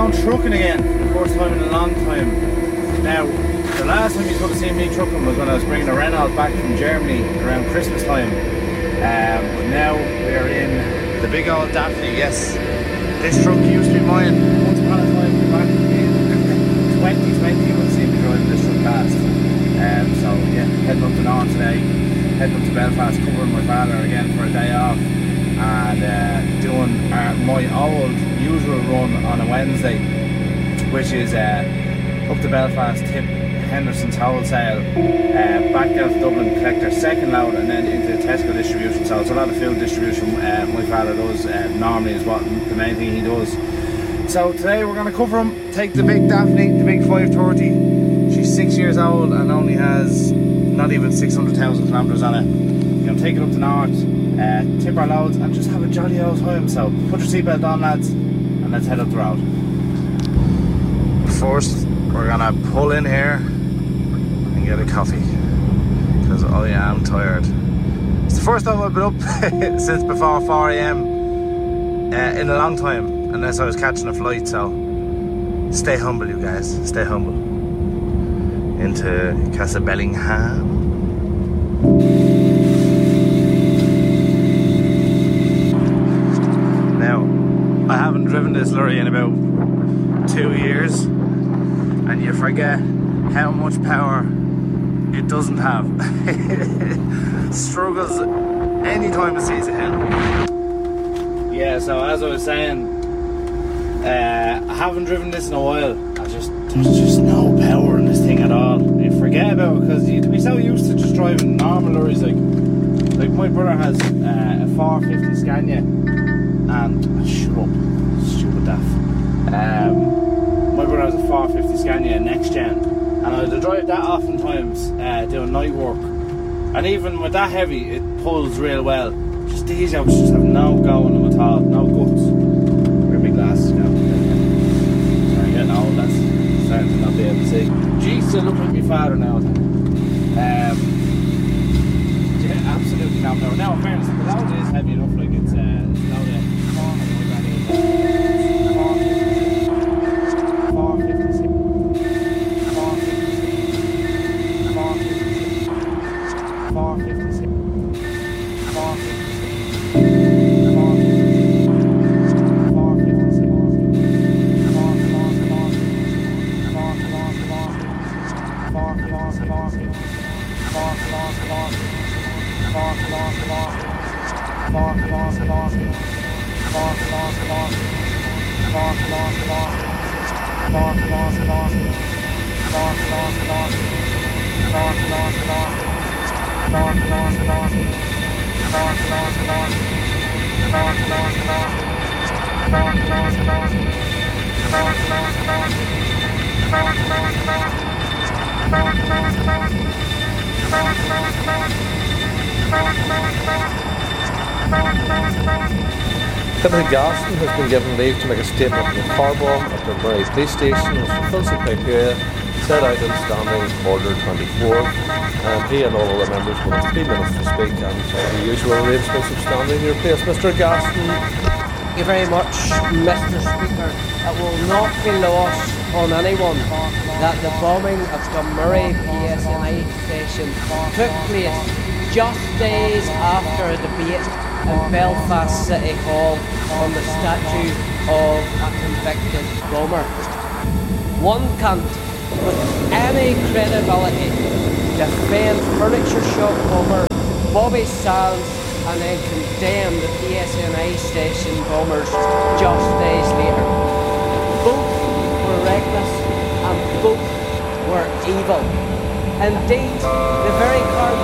going trucking again for the first time in a long time. Now, the last time you could have seen me trucking was when I was bringing a Renault back from Germany around Christmas time. But now we're in the big old Daphne. Yes, this truck used to be mine once upon a time back in 2020. You would have seen me driving this truck last. So yeah, heading up to North today, heading up to Belfast, covering my father again for a day off, and doing my old usual run on a Wednesday, which is up to Belfast, tip Henderson's wholesale, back down to Dublin, collect their second load, and then into Tesco distribution. So it's a lot of food distribution. My father does normally, is what the main thing he does. So today we're going to cover him, take the big Daphne, the big 530. She's 6 years old and only has not even 600,000 kilometres on it. We're going to take it up to North, tip our loads, and just have a jolly old time. So put your seatbelt on, lads, and let's head up the road. First, we're going to pull in here and get a coffee, because I am tired. It's the first time I've been up since before 4 AM in a long time, unless I was catching a flight. So stay humble, you guys, stay humble. Into Casa Bellingham. Now, I haven't driven this lorry in about 2 years, and you forget how much power it doesn't have. Struggles anytime it sees a hill. Yeah, so as I was saying, I haven't driven this in a while. There's just no power in this thing at all. You forget about it, because you'd be so used to just driving normal lorries. Like my brother has a 450 Scania, and shut up, stupid daft. My brother has a 450 Scania next gen, and I had to drive that oftentimes doing night work. And even with that heavy, it pulls real well. Just these out just have no go in them at all, no guts. Wear big glasses now. Sorry, getting old, that's starting to not be able to see. Jeez, I look like my father now. Yeah, absolutely no power. Now, in fairness, the load is heavy enough, like it's a load of corner, like that is. 450. Timothy Gaston has been given leave to make a statement in Carbon at the Murray Police Station, which fulfills the criteria set out in Standing Order 24, and he and all other members will have 3 minutes to speak, and the usual arrangements of standing in your place. Mr. Gaston. Thank you very much, Mr. Speaker. It will not be lost on anyone that the bombing of Dunmurry PSNI station took place just days after a debate in Belfast City Hall on the statue of a convicted bomber. One can't, with any credibility, defend furniture shop bomber Bobby Sands and then condemn the PSNI station bombers just days later. Both were reckless and both were evil. Indeed, the very car